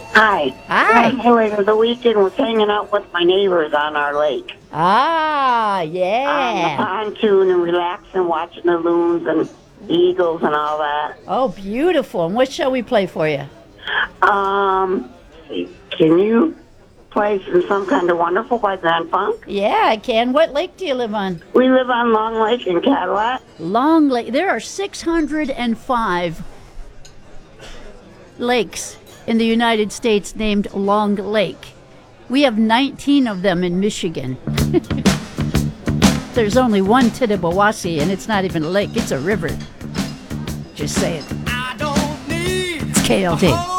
Hi. Hi. Over the weekend was hanging out with my neighbors on our lake. Ah, On the yeah. pontoon and relaxing, watching the loons and eagles and all that. Oh, beautiful. And what shall we play for you? Can you play some kind of wonderful by Van Funk? Yeah, I can. What lake do you live on? We live on Long Lake in Cadillac. Long Lake. There are 605 lakes in the United States named Long Lake. We have 19 of them in Michigan. There's only one Tittabawassee, and it's not even a lake, it's a river. Just saying. It's KLD.